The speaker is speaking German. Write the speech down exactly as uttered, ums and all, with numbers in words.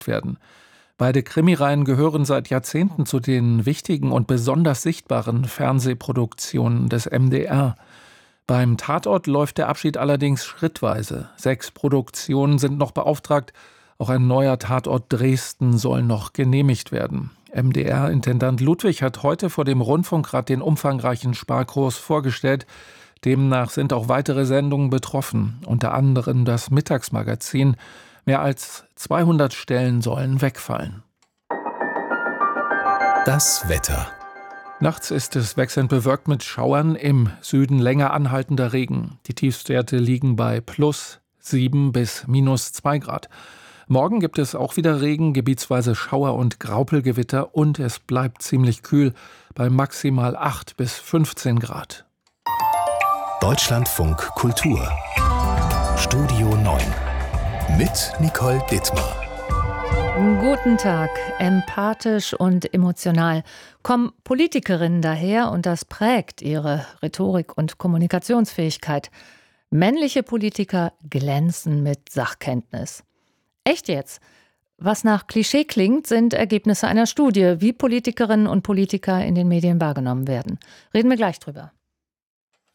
werden. Beide Krimireihen gehören seit Jahrzehnten zu den wichtigen und besonders sichtbaren Fernsehproduktionen des M D R. Beim Tatort läuft der Abschied allerdings schrittweise. Sechs Produktionen sind noch beauftragt. Auch ein neuer Tatort Dresden soll noch genehmigt werden. M D R-Intendant Ludwig hat heute vor dem Rundfunkrat den umfangreichen Sparkurs vorgestellt. Demnach sind auch weitere Sendungen betroffen, unter anderem das Mittagsmagazin. Mehr als zweihundert Stellen sollen wegfallen. Das Wetter. Nachts ist es wechselnd bewölkt mit Schauern, im Süden länger anhaltender Regen. Die Tiefstwerte liegen bei plus sieben bis minus zwei Grad. Morgen gibt es auch wieder Regen, gebietsweise Schauer und Graupelgewitter und es bleibt ziemlich kühl bei maximal acht bis fünfzehn Grad. Deutschlandfunk Kultur. Studio neun. Mit Nicole Dittmar. Guten Tag. Empathisch und emotional kommen Politikerinnen daher und das prägt ihre Rhetorik und Kommunikationsfähigkeit. Männliche Politiker glänzen mit Sachkenntnis. Echt jetzt? Was nach Klischee klingt, sind Ergebnisse einer Studie, wie Politikerinnen und Politiker in den Medien wahrgenommen werden. Reden wir gleich drüber.